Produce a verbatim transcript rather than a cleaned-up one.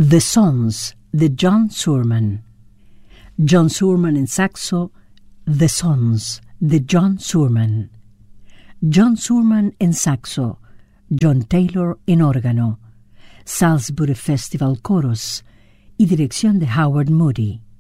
The Sons de John Surman. John Surman en saxo, The Sons de John Surman. John Surman en saxo, John Taylor en órgano, Salisbury Festival Chorus y dirección de Howard Moody.